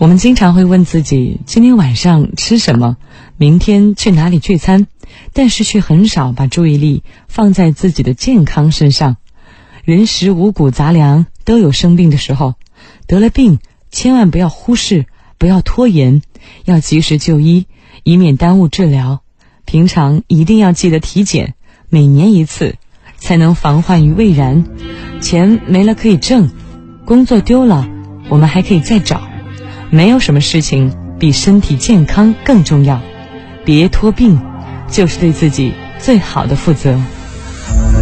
我们经常会问自己，今天晚上吃什么，明天去哪里聚餐，但是却很少把注意力放在自己的健康身上。人食五谷杂粮，都有生病的时候，得了病千万不要忽视，不要拖延，要及时就医，以免耽误治疗。平常一定要记得体检，每年一次，才能防患于未然。钱没了可以挣，工作丢了我们还可以再找，没有什么事情比身体健康更重要。别拖病，就是对自己最好的负责。